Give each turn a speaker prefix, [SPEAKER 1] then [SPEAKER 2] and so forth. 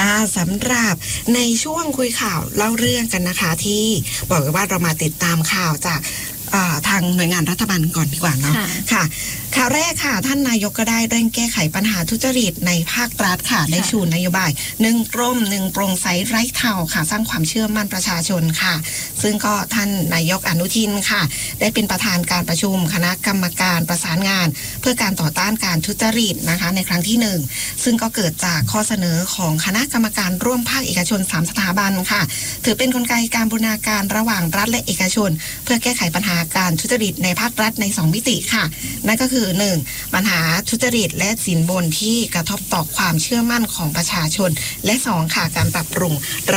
[SPEAKER 1] สำหรับในช่วงคุยข่าวเล่าเรื่องกันนะคะที่บอกว่าเรามาติดตามข่าวจากทางหน่วยงานรัฐบาลก่อนดีกว่าเนาะค่ะข่าวแรกค่ะท่านนายกก็ได้เร่งแก้ไขปัญหาทุจริตในภาครัฐค่ะได้ชูนโยบาย1กรม1โปร่งใสไร้เทาค่ะสร้างความเชื่อมั่นประชาชนค่ะซึ่งก็ท่านนายกอนุทินค่ะได้เป็นประธานการประชุมคณะกรรมการประสานงานเพื่อการต่อต้านการทุจริตนะคะในครั้งที่1ซึ่งก็เกิดจากข้อเสนอของคณะกรรมการร่วมภาคเอกชน3สถาบันค่ะถือเป็นกลไกการบูรณาการระหว่างรัฐและเอกชนเพื่อแก้ไขปัญหาการทุจริตในภาครัฐใน2มิติค่ะนั่นก็คือ1ปัญหาทุจริตและสินบนที่กระทบต่อความเชื่อมั่นของประชาชนและ2ค่ะการปรับปรุง